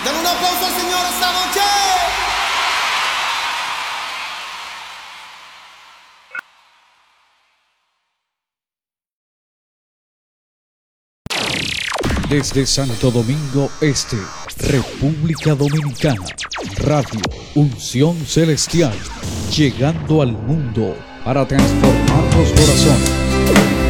Denle un aplauso al Señor esta noche. Desde Santo Domingo Este, República Dominicana, Radio Unción Celestial, llegando al mundo para transformar los corazones.